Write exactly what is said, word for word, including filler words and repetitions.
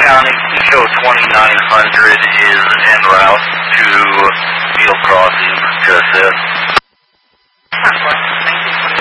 County, show twenty-nine hundred is en route to field crossing, just said.